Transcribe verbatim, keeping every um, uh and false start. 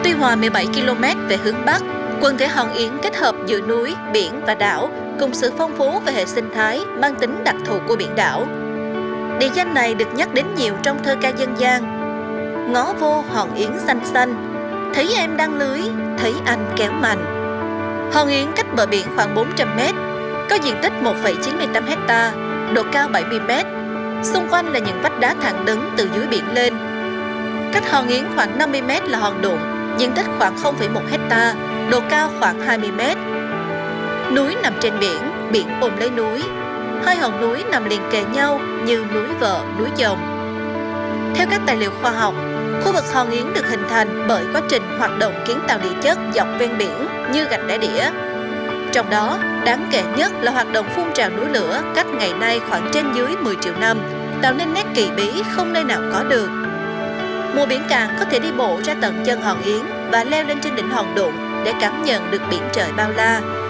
Tuy Hòa mười bảy ki lô mét về hướng Bắc, quần thể Hòn Yến kết hợp giữa núi, biển và đảo cùng sự phong phú về hệ sinh thái mang tính đặc thù của biển đảo. Địa danh này được nhắc đến nhiều trong thơ ca dân gian. Ngó vô Hòn Yến xanh xanh, thấy em đăng lưới, thấy anh kéo mành. Hòn Yến cách bờ biển khoảng bốn trăm mét, có diện tích một phẩy chín mươi tám héc ta, độ cao bảy mươi mét. Xung quanh là những vách đá thẳng đứng từ dưới biển lên. Cách Hòn Yến khoảng năm mươi mét là hòn Đụng, diện tích khoảng không phẩy một héc ta, độ cao khoảng hai mươi mét. Núi nằm trên biển, biển ôm lấy núi. Hai hòn núi nằm liền kề nhau như núi Vợ, núi Chồng. Theo các tài liệu khoa học, khu vực Hòn Yến được hình thành bởi quá trình hoạt động kiến tạo địa chất dọc ven biển như gạch đá đĩa. Trong đó, đáng kể nhất là hoạt động phun trào núi lửa cách ngày nay khoảng trên dưới mười triệu năm, tạo nên nét kỳ bí không nơi nào có được. Mùa biển cạn có thể đi bộ ra tận chân Hòn Yến và leo lên trên đỉnh hòn Đụng để cảm nhận được biển trời bao la.